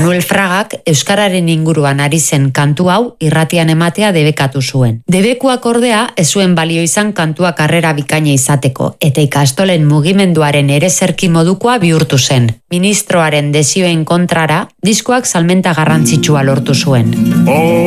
Manuel Fragak euskararen inguruan ari zen kantu hau irratian ematea debekatu zuen. Debekuak ordea ez zuen balio izan kantua karrera bikaina izateko eta ikastolen mugimenduaren ereserki modukoa bihurtu zen. Ministroaren desioen kontrara diskoak salmenta garrantzitsua lortu zuen.